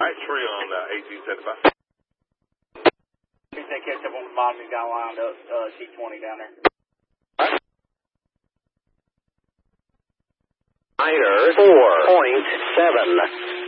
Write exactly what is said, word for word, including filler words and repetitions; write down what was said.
right, three on uh, eighteen seventy-five. Please take catch up on the bottom. He's got lined up uh, T twenty down there. Niner four point seven.